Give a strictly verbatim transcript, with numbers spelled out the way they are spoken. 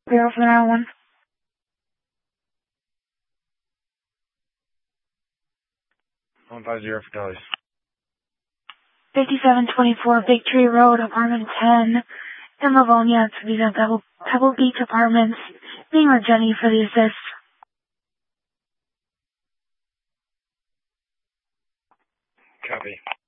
Zero for that one. one five zero for Charlie. fifty-seven twenty-four Victory Road, apartment ten, in Livonia, Toledo, Pebble, Pebble Beach Apartments, being with Jenny for the assist. Copy.